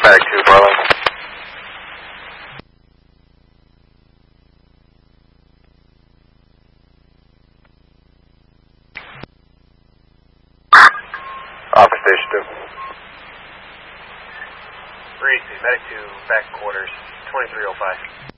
Medic 2, Bravo. Office Station 2. Reese, Medic 2, back quarters, 2305.